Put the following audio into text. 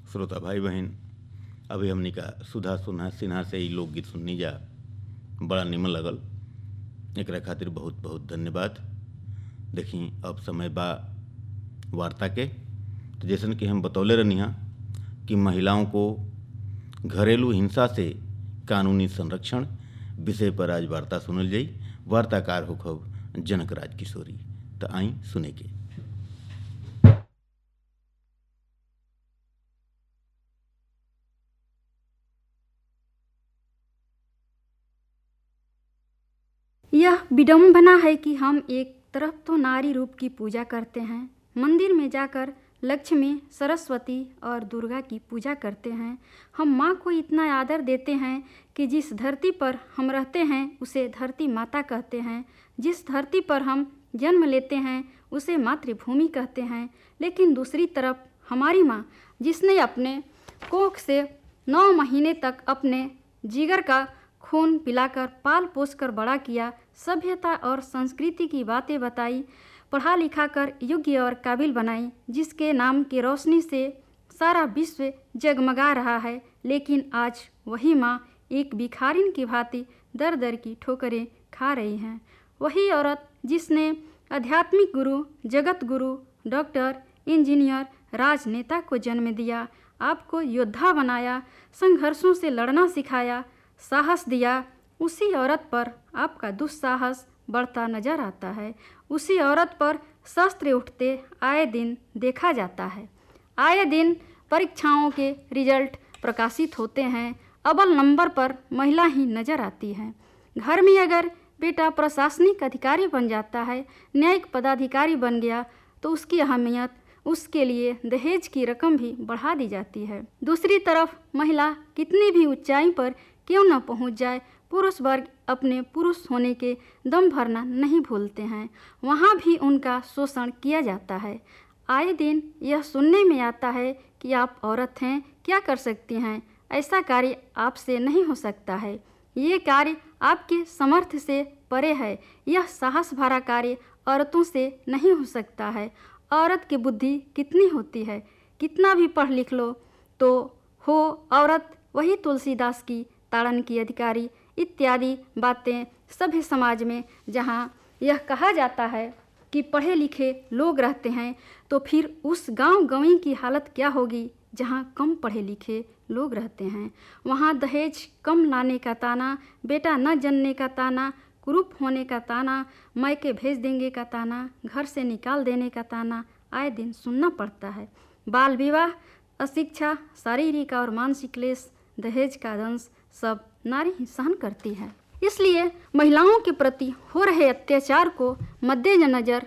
श्रोता भाई बहन, अभी हमनी का सुधा सिन्हा से ही लोकगीत सुननी जा, बड़ा निमन लगल। एकरा खातिर बहुत बहुत धन्यवाद। देखी अब समय बा वार्ता के। तो जैसन कि हम बतौले रहनी हा कि महिलाओं को घरेलू हिंसा से कानूनी संरक्षण विषय पर आज वार्ता सुनल जाई। वार्ताकार होखब जनक राज किशोरी। तो आई सुने के। यह विडंबना है कि हम एक तरफ तो नारी रूप की पूजा करते हैं, मंदिर में जाकर लक्ष्मी, सरस्वती और दुर्गा की पूजा करते हैं। हम माँ को इतना आदर देते हैं कि जिस धरती पर हम रहते हैं उसे धरती माता कहते हैं। जिस धरती पर हम जन्म लेते हैं उसे मातृभूमि कहते हैं। लेकिन दूसरी तरफ हमारी माँ, जिसने अपने कोख से 9 महीने तक अपने जिगर का खून पिलाकर पाल पोस कर बड़ा किया, सभ्यता और संस्कृति की बातें बताई, पढ़ा लिखा कर योग्य और काबिल बनाई, जिसके नाम की रोशनी से सारा विश्व जगमगा रहा है। लेकिन आज वही माँ एक भिखारिन की भांति दर दर की ठोकरें खा रही हैं। वही औरत जिसने आध्यात्मिक गुरु, जगत गुरु, डॉक्टर, इंजीनियर, राजनेता को जन्म दिया, आपको योद्धा बनाया, संघर्षों से लड़ना सिखाया, साहस दिया, उसी औरत पर आपका दुस्साहस बढ़ता नजर आता है। उसी औरत पर शस्त्र उठते आए दिन देखा जाता है। आए दिन परीक्षाओं के रिजल्ट प्रकाशित होते हैं, अव्वल नंबर पर महिला ही नजर आती है। घर में अगर बेटा प्रशासनिक अधिकारी बन जाता है, न्यायिक पदाधिकारी बन गया, तो उसकी अहमियत, उसके लिए दहेज की रकम भी बढ़ा दी जाती है। दूसरी तरफ महिला कितनी भी ऊंचाई पर क्यों न पहुंच जाए, पुरुष वर्ग अपने पुरुष होने के दम भरना नहीं भूलते हैं। वहाँ भी उनका शोषण किया जाता है। आए दिन यह सुनने में आता है कि आप औरत हैं, क्या कर सकती हैं, ऐसा कार्य आपसे नहीं हो सकता है, ये कार्य आपके समर्थ से परे है, यह साहस भरा कार्य औरतों से नहीं हो सकता है। औरत की बुद्धि कितनी होती है, कितना भी पढ़ लिख लो तो हो औरत वही तुलसीदास की ताड़न की अधिकारी इत्यादि बातें सभ्य समाज में जहाँ यह कहा जाता है कि पढ़े लिखे लोग रहते हैं, तो फिर उस गांव गंवई की हालत क्या होगी जहाँ कम पढ़े लिखे लोग रहते हैं। वहाँ दहेज कम लाने का ताना, बेटा न जनने का ताना, कुरूप होने का ताना, मायके भेज देंगे का ताना, घर से निकाल देने का ताना आए दिन सुनना पड़ता है। बाल विवाह, अशिक्षा, शारीरिक और मानसिक क्लेश, दहेज का दंश सब नारी ही सहन करती है। इसलिए महिलाओं के प्रति हो रहे अत्याचार को मद्देनजर